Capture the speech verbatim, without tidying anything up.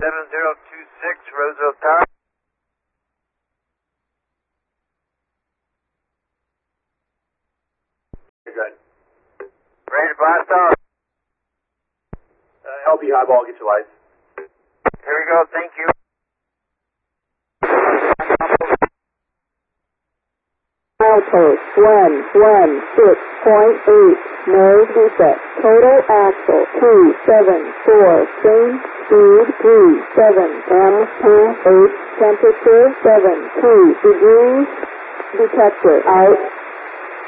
seven zero two six, Roseville Tower. Good. Ready to blast off. Uh, L B highball, get your lights. Here we go, thank you. Outpost one one six point eight, nose reset. Total axle two seven four, same speed three seven, M two eight, temperature seven two degrees. Detector out.